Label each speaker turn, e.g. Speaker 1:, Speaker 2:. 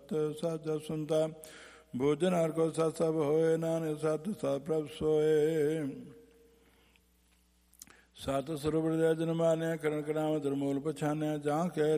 Speaker 1: ਸਤ ਸਾਜਾ ਸੁਣਦਾ। ਭੋਜਨ ਹਰ ਕੋ ਸਤ ਸਭ ਹੋਏ, ਨਾਨਕ ਸਤ ਸਤ ਪ੍ਰਭ ਸੋਏ। ਸਤ ਸਰੂਪ ਜਨ ਮਾਨਿਆ, ਕਰਨ ਕਰਾਮ ਦਰਮੂਲ ਪਛਾਨਿਆ। ਜਾਂ ਕੇ